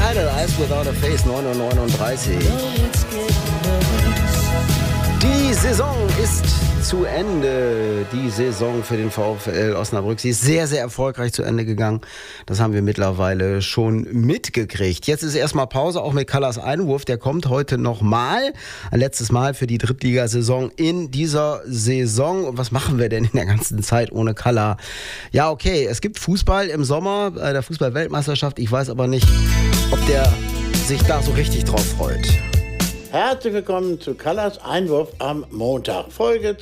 Idol, Eyes Without a Face, 9:39 Uhr. Die Saison ist zu Ende. Die Saison für den VfL Osnabrück. Sie ist sehr, sehr erfolgreich zu Ende gegangen. Das haben wir mittlerweile schon mitgekriegt. Jetzt ist erstmal Pause, auch mit Kallas Einwurf. Der kommt heute nochmal. Ein letztes Mal für die Drittligasaison in dieser Saison. Und was machen wir denn in der ganzen Zeit ohne Kalla? Ja, okay, es gibt Fußball im Sommer, der Fußball-Weltmeisterschaft. Ich weiß aber nicht, ob der sich da so richtig drauf freut. Herzlich willkommen zu Kallas Einwurf am Montag, Folge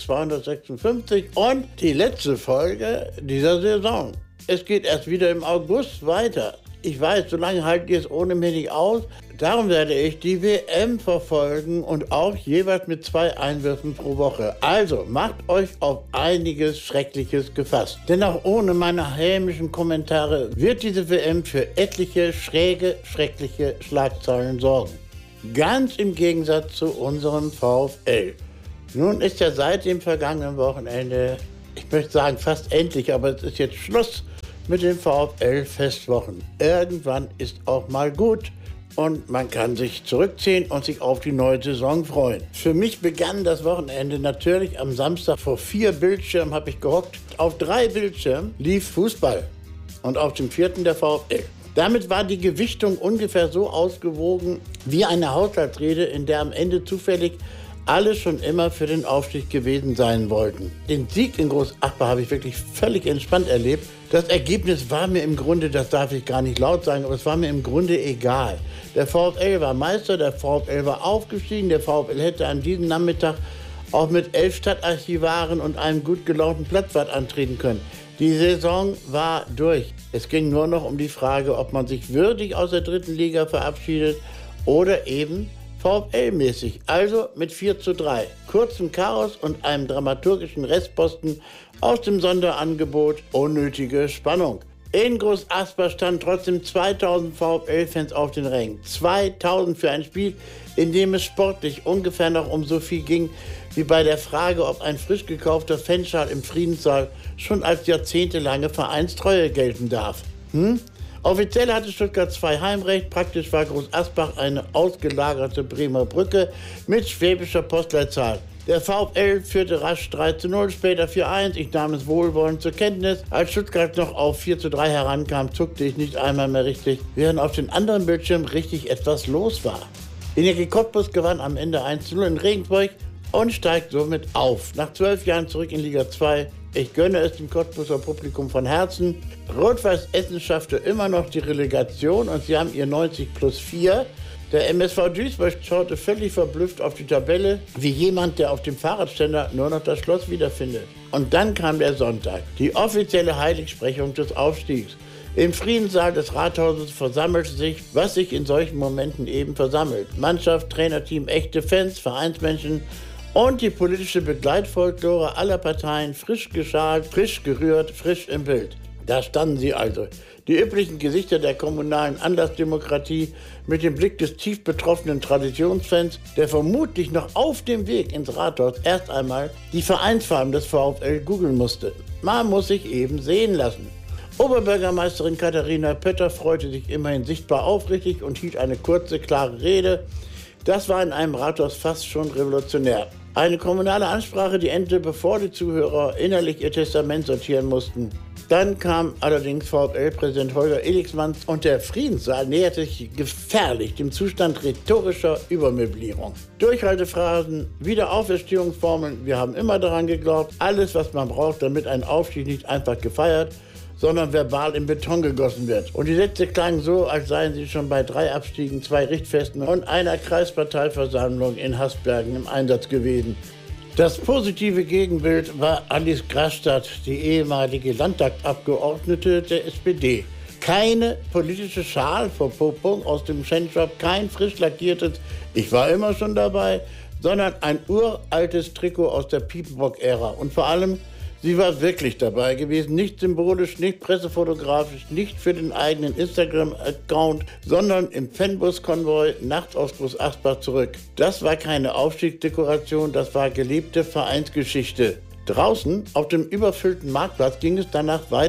256 und die letzte Folge dieser Saison. Es geht erst wieder im August weiter. Ich weiß, so lange halten die es ohne mich nicht aus. Darum werde ich die WM verfolgen und auch jeweils mit 2 Einwürfen pro Woche. Also macht euch auf einiges Schreckliches gefasst. Denn auch ohne meine hämischen Kommentare wird diese WM für etliche schräge, schreckliche Schlagzeilen sorgen. Ganz im Gegensatz zu unserem VfL. Nun ist ja seit dem vergangenen Wochenende, ich möchte sagen fast endlich, aber es ist jetzt Schluss mit den VfL-Festwochen. Irgendwann ist auch mal gut und man kann sich zurückziehen und sich auf die neue Saison freuen. Für mich begann das Wochenende natürlich am Samstag. Vor 4 Bildschirmen habe ich gehockt. Auf 3 Bildschirmen lief Fußball und auf dem 4. der VfL. Damit war die Gewichtung ungefähr so ausgewogen wie eine Haushaltsrede, in der am Ende zufällig alle schon immer für den Aufstieg gewesen sein wollten. Den Sieg in Großachbach habe ich wirklich völlig entspannt erlebt. Das Ergebnis war mir im Grunde, das darf ich gar nicht laut sagen, aber es war mir im Grunde egal. Der VfL war Meister, der VfL war aufgestiegen, der VfL hätte an diesem Nachmittag auch mit 11 Stadtarchivaren und einem gut gelaunten Platzwart antreten können. Die Saison war durch. Es ging nur noch um die Frage, ob man sich würdig aus der 3. Liga verabschiedet oder eben VfL-mäßig, also mit 4:3. Kurzem Chaos und einem dramaturgischen Restposten aus dem Sonderangebot. Unnötige Spannung. In Großasbach standen trotzdem 2000 VfL-Fans auf den Rängen. 2000 für ein Spiel, in dem es sportlich ungefähr noch um so viel ging, wie bei der Frage, ob ein frisch gekaufter Fanschal im Friedenssaal schon als jahrzehntelange Vereinstreue gelten darf. Offiziell hatte Stuttgart 2 Heimrecht, praktisch war Großasbach eine ausgelagerte Bremer Brücke mit schwäbischer Postleitzahl. Der VfL führte rasch 3:0, später 4:1. Ich nahm es wohlwollend zur Kenntnis. Als Stuttgart noch auf 4:3 herankam, zuckte ich nicht einmal mehr richtig, während auf den anderen Bildschirmen richtig etwas los war. Energie Cottbus gewann am Ende 1:0 in Regensburg und steigt somit auf. Nach 12 Jahren zurück in Liga 2. Ich gönne es dem Cottbuser Publikum von Herzen. Rot-Weiß Essen schaffte immer noch die Relegation und sie haben ihr 90+4. Der MSV Duisburg schaute völlig verblüfft auf die Tabelle, wie jemand, der auf dem Fahrradständer nur noch das Schloss wiederfindet. Und dann kam der Sonntag, die offizielle Heiligsprechung des Aufstiegs. Im Friedenssaal des Rathauses versammelte sich, was sich in solchen Momenten eben versammelt. Mannschaft, Trainerteam, echte Fans, Vereinsmenschen und die politische Begleitfolklore aller Parteien, frisch geschalt, frisch gerührt, frisch im Bild. Da standen sie also, die üblichen Gesichter der kommunalen Anlassdemokratie mit dem Blick des tief betroffenen Traditionsfans, der vermutlich noch auf dem Weg ins Rathaus erst einmal die Vereinsfarben des VfL googeln musste. Man muss sich eben sehen lassen. Oberbürgermeisterin Katharina Pötter freute sich immerhin sichtbar aufrichtig und hielt eine kurze, klare Rede. Das war in einem Rathaus fast schon revolutionär. Eine kommunale Ansprache, die endete, bevor die Zuhörer innerlich ihr Testament sortieren mussten. Dann kam allerdings VfL-Präsident Holger Elixmann und der Friedenssaal näherte sich gefährlich dem Zustand rhetorischer Übermöblierung. Durchhaltephrasen, Wiederauferstehungsformeln, wir haben immer daran geglaubt, alles, was man braucht, damit ein Aufstieg nicht einfach gefeiert, sondern verbal in Beton gegossen wird. Und die Sätze klangen so, als seien sie schon bei 3 Abstiegen, 2 Richtfesten und einer Kreisparteiversammlung in Hasbergen im Einsatz gewesen. Das positive Gegenbild war Alice Grasstadt, die ehemalige Landtagsabgeordnete der SPD. Keine politische Schal vor Popung aus dem Fanshop, kein frisch lackiertes „Ich war immer schon dabei", sondern ein uraltes Trikot aus der Piepenbrock-Ära. Und vor allem, sie war wirklich dabei gewesen, nicht symbolisch, nicht pressefotografisch, nicht für den eigenen Instagram-Account, sondern im Fanbus-Konvoi nachts aus Großasbach zurück. Das war keine Aufstiegsdekoration, das war gelebte Vereinsgeschichte. Draußen auf dem überfüllten Marktplatz ging es danach weiter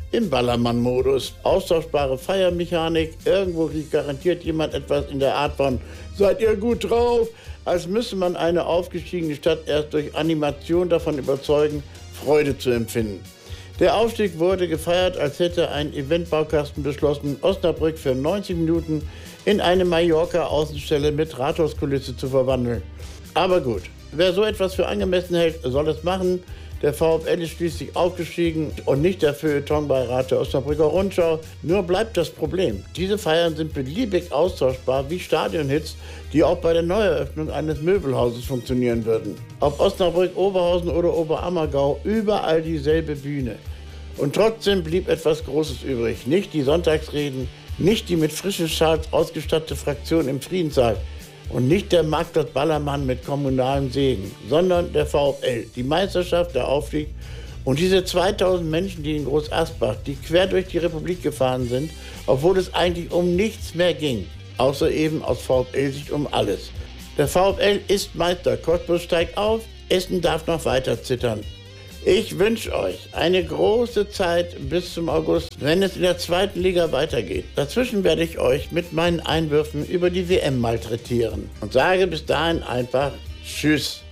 im Ballermann-Modus. Austauschbare Feiermechanik, irgendwo kriegt garantiert jemand etwas in der Art von "Seid ihr gut drauf?", als müsse man eine aufgestiegene Stadt erst durch Animation davon überzeugen, Freude zu empfinden. Der Aufstieg wurde gefeiert, als hätte ein Eventbaukasten beschlossen, Osnabrück für 90 Minuten in eine Mallorca-Außenstelle mit Rathauskulisse zu verwandeln. Aber gut, wer so etwas für angemessen hält, soll es machen. Der VfL ist schließlich aufgestiegen und nicht der Feuilletonbeirat der Osnabrücker Rundschau. Nur bleibt das Problem: Diese Feiern sind beliebig austauschbar wie Stadionhits, die auch bei der Neueröffnung eines Möbelhauses funktionieren würden. Ob Osnabrück, Oberhausen oder Oberammergau, überall dieselbe Bühne. Und trotzdem blieb etwas Großes übrig. Nicht die Sonntagsreden, nicht die mit frischen Schals ausgestattete Fraktion im Friedenssaal und nicht der Marktplatz Ballermann mit kommunalem Segen, sondern der VfL, die Meisterschaft, der Aufstieg und diese 2000 Menschen, die in Groß Asbach, die quer durch die Republik gefahren sind, obwohl es eigentlich um nichts mehr ging, außer eben aus VfL-Sicht um alles. Der VfL ist Meister, Cottbus steigt auf, Essen darf noch weiter zittern. Ich wünsche euch eine große Zeit bis zum August, wenn es in der 2. Liga weitergeht. Dazwischen werde ich euch mit meinen Einwürfen über die WM malträtieren und sage bis dahin einfach Tschüss.